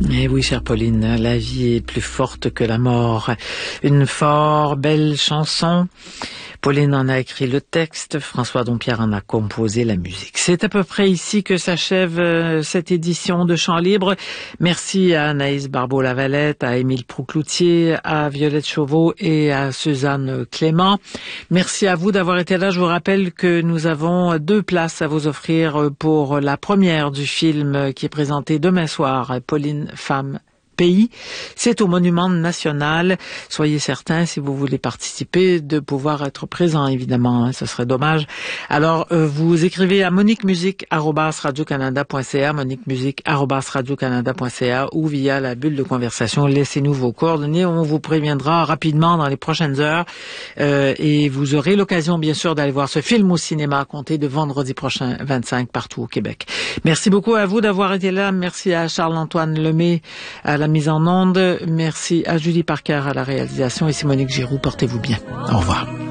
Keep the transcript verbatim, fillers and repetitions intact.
Eh oui, chère Pauline, la vie est plus forte que la mort. Une fort belle chanson. Pauline en a écrit le texte, François Dompierre en a composé la musique. C'est à peu près ici que s'achève euh, cette édition de Chant Libre. Merci à Anaïs Barbeau-Lavalette, à Émile Proucloutier, à Violette Chauveau et à Suzanne Clément. Merci à vous d'avoir été là. Je vous rappelle que nous avons deux places à vous offrir pour la première du film qui est présenté demain soir, Pauline, femme, pays. C'est au Monument National. Soyez certains, si vous voulez participer, de pouvoir être présent, évidemment. Hein, ce serait dommage. Alors, euh, vous écrivez à moniquemusique arobase radiocanada point c a, moniquemusique arobase radiocanada point c a ou via la bulle de conversation. Laissez-nous vos coordonnées. On vous préviendra rapidement dans les prochaines heures. Euh, et vous aurez l'occasion, bien sûr, d'aller voir ce film au cinéma à compter de vendredi prochain, vingt-cinq, partout au Québec. Merci beaucoup à vous d'avoir été là. Merci à Charles-Antoine Lemay, à la mise en onde. Merci à Julie Parker à la réalisation et Monique Giroux. Portez-vous bien. Au revoir.